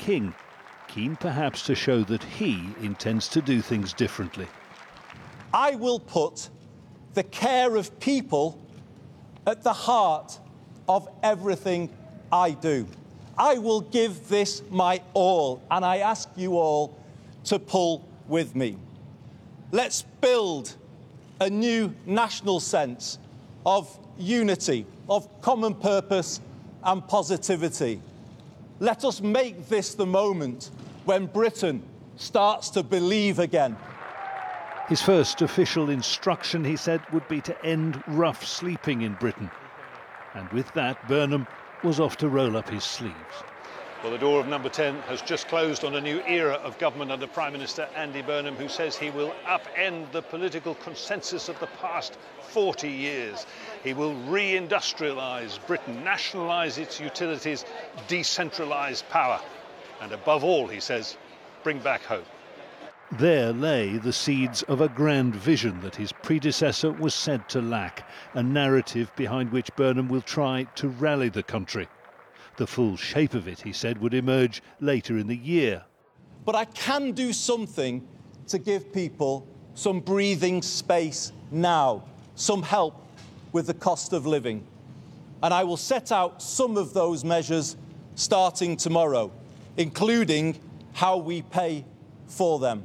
king, keen perhaps to show that he intends to do things differently. I will put the care of people at the heart of everything I do. I will give this my all, and I ask you all to pull with me. Let's build a new national sense of unity, of common purpose and positivity. Let us make this the moment when Britain starts to believe again. His first official instruction, he said, would be to end rough sleeping in Britain. And with that, Burnham was off to roll up his sleeves. Well, the door of number 10 has just closed on a new era of government under Prime Minister Andy Burnham, who says he will upend the political consensus of the past 40 years. He will re-industrialise Britain, nationalise its utilities, decentralise power. And above all, he says, bring back hope. There lay the seeds of a grand vision that his predecessor was said to lack, a narrative behind which Burnham will try to rally the country. The full shape of it, he said, would emerge later in the year. But I can do something to give people some breathing space now, some help with the cost of living. And I will set out some of those measures starting tomorrow, including how we pay for them.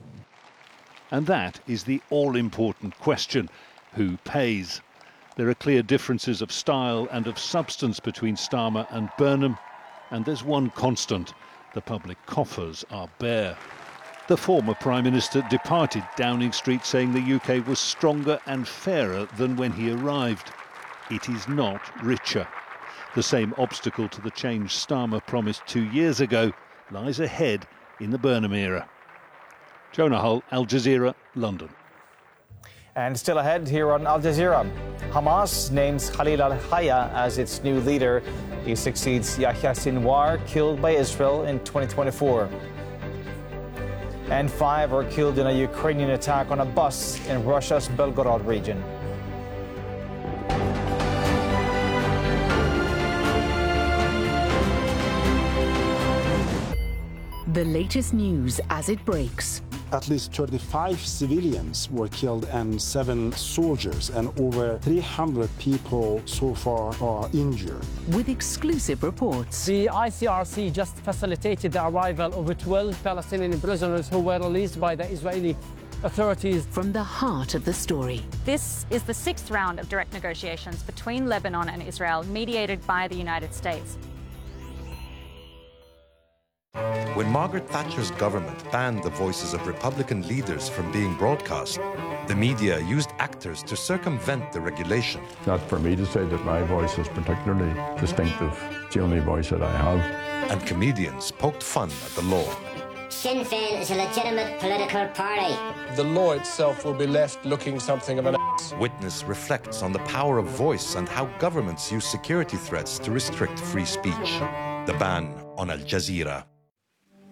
And that is the all-important question: who pays? There are clear differences of style and of substance between Starmer and Burnham, and there's one constant: the public coffers are bare. The former Prime Minister departed Downing Street saying the UK was stronger and fairer than when he arrived. It is not richer. The same obstacle to the change Starmer promised 2 years ago lies ahead in the Burnham era. Jonah Hull, Al Jazeera, London. And still ahead here on Al Jazeera, Hamas names Khalil al-Hayya as its new leader. He succeeds Yahya Sinwar, killed by Israel in 2024. And 5 are killed in a Ukrainian attack on a bus in Russia's Belgorod region. The latest news as it breaks. At least 35 civilians were killed and 7 soldiers, and over 300 people so far are injured. With exclusive reports. The ICRC just facilitated the arrival of 12 Palestinian prisoners who were released by the Israeli authorities. From the heart of the story. This is the 6th round of direct negotiations between Lebanon and Israel, mediated by the United States. When Margaret Thatcher's government banned the voices of Republican leaders from being broadcast, the media used actors to circumvent the regulation. It's not for me to say that my voice is particularly distinctive. It's the only voice that I have. And comedians poked fun at the law. Sinn Féin is a legitimate political party. The law itself will be left looking something of an ass. Witness reflects on the power of voice and how governments use security threats to restrict free speech. The ban on Al Jazeera.